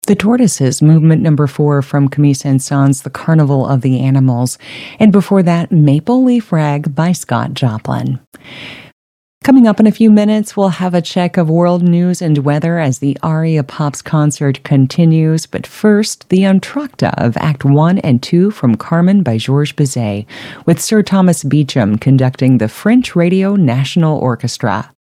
The Tortoises, movement number 4 from Camille Saint-Saëns' The Carnival of the Animals. And before that, Maple Leaf Rag by Scott Joplin. Coming up in a few minutes, we'll have a check of world news and weather as the Aria Pops concert continues. But first, the Entr'acte of Act 1 and 2 from Carmen by Georges Bizet, with Sir Thomas Beecham conducting the French Radio National Orchestra.